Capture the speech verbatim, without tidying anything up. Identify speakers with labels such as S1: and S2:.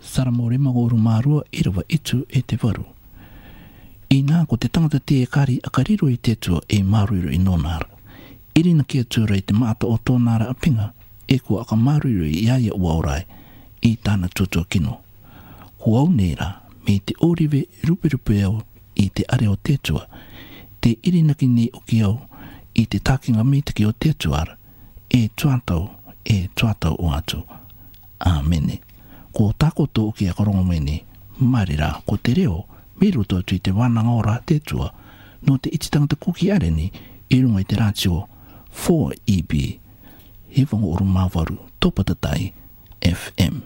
S1: Saramore magoro marua irawa itu e te waru. I nā ko te tangata te e kari a kariro i te tua e maruiro i nonara. Irina kia tura i te maata o tōnara a pinga e ko aka maruiro i iaia uaurai i tāna tutua kino. Huau nera me te oriwe ruperupe au i te are o te tua, te irinaki ni o ki au i te takinga mitiki o te tuara, e tuatau, e tuatau o atu. Āmene. Ko takoto o ki a korongo mene, marira ko te reo, miruto tui te wananga ora te tua, no te ititangata kuki areni, i runga i te ratio four E B. Hewanga oru mawaru, topatatai, F M.